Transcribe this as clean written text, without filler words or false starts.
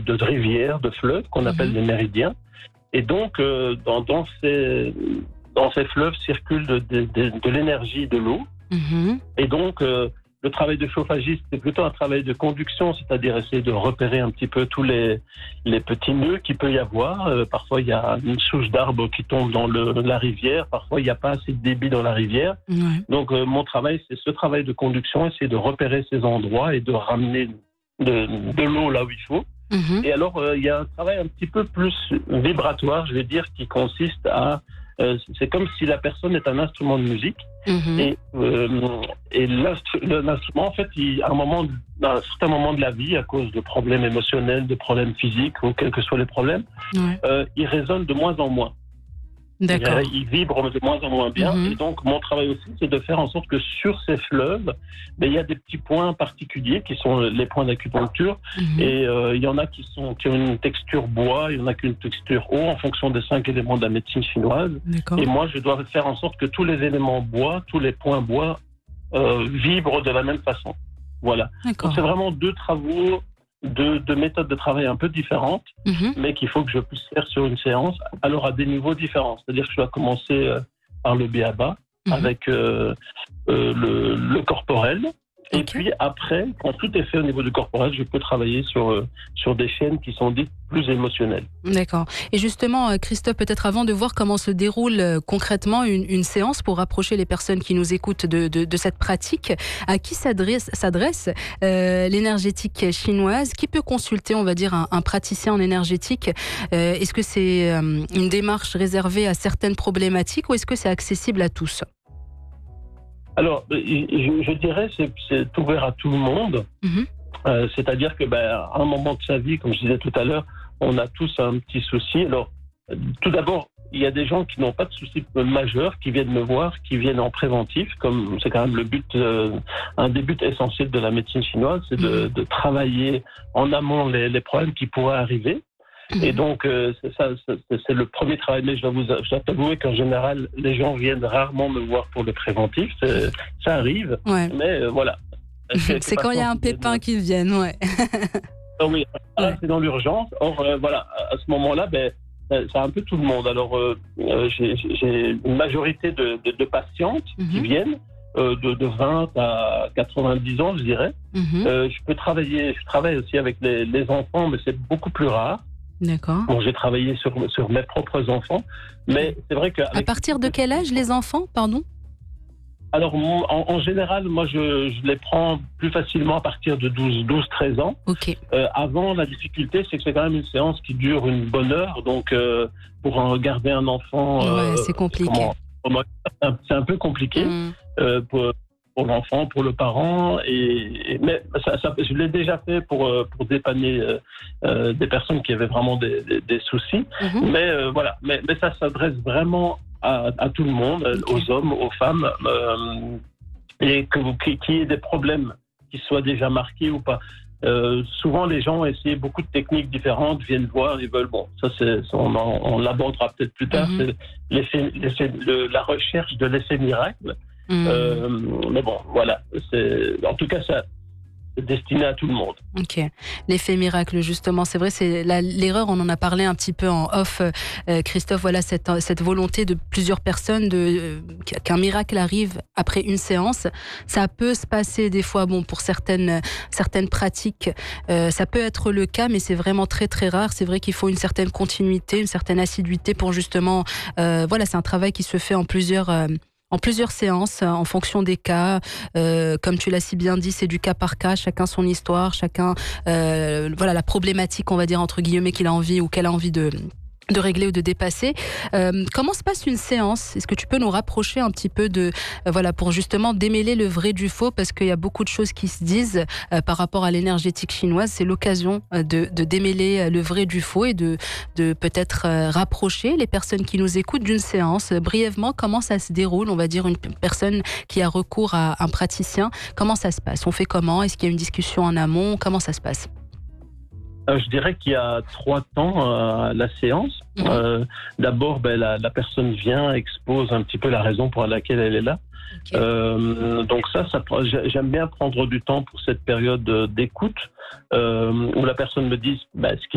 de rivières, de fleuves qu'on appelle les méridiens. Et donc, dans ces fleuves circule de l'énergie de l'eau. Et donc, le travail de chauffagiste, c'est plutôt un travail de conduction, c'est-à-dire essayer de repérer un petit peu tous les petits nœuds qu'il peut y avoir. Parfois, il y a une souche d'arbre qui tombe dans la rivière. Parfois, il n'y a pas assez de débit dans la rivière. Donc, mon travail, c'est ce travail de conduction, essayer de repérer ces endroits et de ramener de l'eau là où il faut. Et alors, il y a un travail un petit peu plus vibratoire, je vais dire, qui consiste à... c'est comme si la personne est un instrument de musique. Et l'instrument, en fait, à un certain moment de la vie, à cause de problèmes émotionnels, de problèmes physiques, ou quels que soient les problèmes, il résonne de moins en moins. D'accord. Il vibre de moins en moins bien. Et donc, mon travail aussi, c'est de faire en sorte que sur ces fleuves, il y a des petits points particuliers qui sont les points d'acupuncture. Et il y en a qui ont une texture bois, il y en a qui ont une texture eau, en fonction des 5 éléments de la médecine chinoise. Et moi, je dois faire en sorte que tous les éléments bois, tous les points bois, vibrent de la même façon. Voilà. Donc, c'est vraiment deux travaux, deux méthodes de travail un peu différentes, mais qu'il faut que je puisse faire sur une séance, alors à des niveaux différents. C'est-à-dire que je dois commencer par le B.A.B.A. avec le corporel. Et puis après, quand tout est fait au niveau du corporel, je peux travailler sur des chaînes qui sont dites plus émotionnelles. D'accord. Et justement, Christophe, peut-être avant de voir comment se déroule concrètement une séance pour rapprocher les personnes qui nous écoutent de cette pratique, à qui s'adresse l'énergétique chinoise? Qui peut consulter, on va dire, un praticien en énergétique? Est-ce que c'est une démarche réservée à certaines problématiques ou est-ce que c'est accessible à tous? Alors, je dirais que c'est ouvert à tout le monde. C'est-à-dire que, à un moment de sa vie, comme je disais tout à l'heure, on a tous un petit souci. Alors, tout d'abord, il y a des gens qui n'ont pas de soucis majeurs, qui viennent me voir, qui viennent en préventif, comme c'est quand même le but, un des buts essentiels de la médecine chinoise, c'est de travailler en amont les problèmes qui pourraient arriver. Et donc, c'est le premier travail. Mais je dois t'avouer qu'en général, les gens viennent rarement me voir pour le préventif. Ça arrive, mais voilà. C'est quand il y a un pépin qu'ils viennent, Oui, c'est dans l'urgence. Or, voilà, à ce moment-là, c'est un peu tout le monde. Alors, j'ai une majorité de patientes qui viennent, de 20 à 90 ans, je dirais. Je travaille aussi avec les enfants, mais c'est beaucoup plus rare. D'accord. Bon, j'ai travaillé sur mes propres enfants, mais c'est vrai que... À partir de quel âge, les enfants, pardon? Alors, en général, moi, je les prends plus facilement à partir de 12-13 ans. Avant, la difficulté, c'est que c'est quand même une séance qui dure une bonne heure, donc pour garder un enfant... c'est compliqué. C'est un peu compliqué pour l'enfant, pour le parent, mais je l'ai déjà fait pour dépanner des personnes qui avaient vraiment des soucis. Mais voilà, mais ça s'adresse vraiment à tout le monde, aux hommes, aux femmes, et qu'il y ait des problèmes qui soient déjà marqués ou pas. Souvent, les gens essayent beaucoup de techniques différentes, viennent voir, ils veulent... Bon, ça, on l'abordera peut-être plus tard, c'est la recherche de l'effet miracle. Mais bon, voilà. En tout cas, ça c'est destiné à tout le monde. L'effet miracle, justement, c'est vrai, c'est l'erreur, on en a parlé un petit peu en off, Christophe, voilà, cette volonté de plusieurs personnes qu'un miracle arrive après une séance. Ça peut se passer des fois, pour certaines pratiques, ça peut être le cas, mais c'est vraiment très très rare. C'est vrai qu'il faut une certaine continuité, une certaine assiduité pour justement, voilà, c'est un travail qui se fait en plusieurs séances, en fonction des cas. Comme tu l'as si bien dit, c'est du cas par cas, chacun son histoire, chacun voilà la problématique, on va dire entre guillemets, qu'il a envie ou qu'elle a envie de régler ou de dépasser. Comment se passe une séance? Est-ce que tu peux nous rapprocher un petit peu voilà, pour justement démêler le vrai du faux, parce qu'il y a beaucoup de choses qui se disent par rapport à l'énergétique chinoise. C'est l'occasion de démêler le vrai du faux et de peut-être rapprocher les personnes qui nous écoutent d'une séance. Brièvement, comment ça se déroule? On va dire une personne qui a recours à un praticien, comment ça se passe? On fait comment? Est-ce qu'il y a une discussion en amont? Comment ça se passe? Je dirais qu'il y a 3 temps à la séance. D'abord, la personne vient, expose un petit peu la raison pour laquelle elle est là. Donc j'aime bien prendre du temps pour cette période d'écoute où la personne me dit ce qui